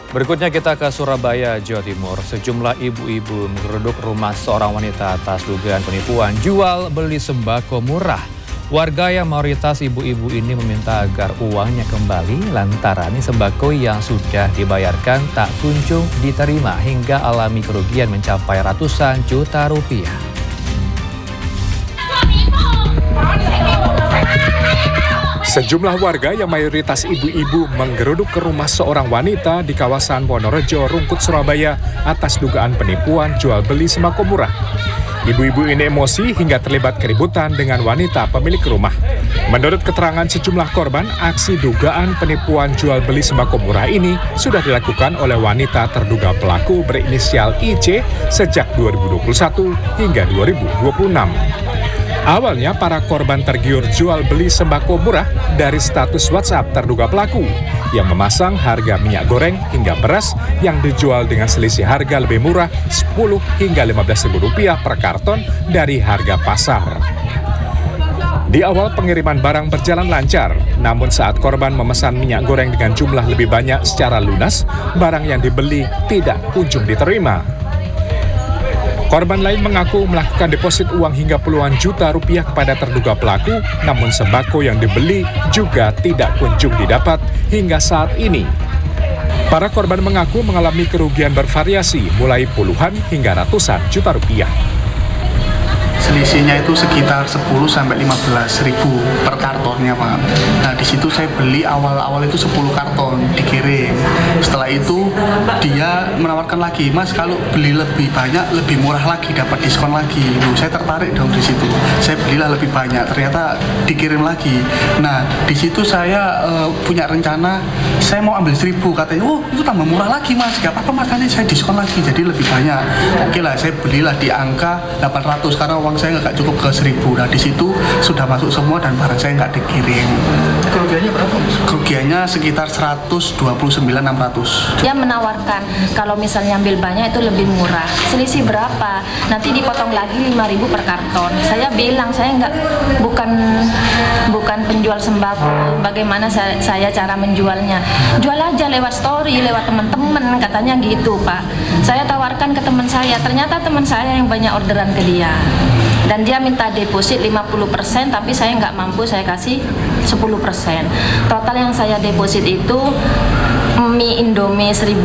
Berikutnya kita ke Surabaya, Jawa Timur. Sejumlah ibu-ibu menggeruduk rumah seorang wanita atas dugaan penipuan jual beli sembako murah. Warga yang mayoritas ibu-ibu ini meminta agar uangnya kembali lantaran sembako yang sudah dibayarkan tak kunjung diterima hingga alami kerugian mencapai ratusan juta rupiah. Sejumlah warga yang mayoritas ibu-ibu menggeruduk ke rumah seorang wanita di kawasan Wonorejo, Rungkut, Surabaya atas dugaan penipuan jual beli sembako murah. Ibu-ibu ini emosi hingga terlibat keributan dengan wanita pemilik rumah. Menurut keterangan sejumlah korban, aksi dugaan penipuan jual beli sembako murah ini sudah dilakukan oleh wanita terduga pelaku berinisial IC sejak 2021 hingga 2026. Awalnya para korban tergiur jual beli sembako murah dari status WhatsApp terduga pelaku yang memasang harga minyak goreng hingga beras yang dijual dengan selisih harga lebih murah Rp10 hingga Rp15.000 per karton dari harga pasar. Di awal pengiriman barang berjalan lancar, namun saat korban memesan minyak goreng dengan jumlah lebih banyak secara lunas, barang yang dibeli tidak kunjung diterima. Korban lain mengaku melakukan deposit uang hingga puluhan juta rupiah kepada terduga pelaku, namun sembako yang dibeli juga tidak kunjung didapat hingga saat ini. Para korban mengaku mengalami kerugian bervariasi mulai puluhan hingga ratusan juta rupiah. Selisihnya itu sekitar 10 sampai 15 ribu per kartonnya, Pak. Nah, di situ saya beli awal-awal itu 10 karton dikirim. Setelah itu dia menawarkan lagi, "Mas, kalau beli lebih banyak lebih murah lagi, dapat diskon lagi." Saya tertarik dong di situ. Saya belilah lebih banyak, ternyata dikirim lagi. Nah, di situ saya punya rencana, saya mau ambil 1000, katanya, "Oh, itu tambah murah lagi, Mas. Gak apa-apa, Mas, nanti saya diskon lagi, jadi lebih banyak." Oke lah, saya belilah di angka 800 karena uang saya nggak cukup ke 1000. Nah, di situ sudah masuk semua dan barang saya nggak dikirim. Kerugiannya berapa? Kerugiannya sekitar 129.600. Dia menawarkan kalau misalnya ambil banyak itu lebih murah. Selisih berapa? Nanti dipotong lagi 5.000 per karton. Saya bilang saya bukan penjual sembako. Bagaimana saya cara menjualnya? Jual aja lewat story, lewat teman-teman, katanya gitu, Pak. Saya tawarkan ke teman saya. Ternyata teman saya yang banyak orderan ke dia. Dan dia minta deposit 50%, tapi saya nggak mampu, saya kasih 10%. Total yang saya deposit itu mie Indomie 1.000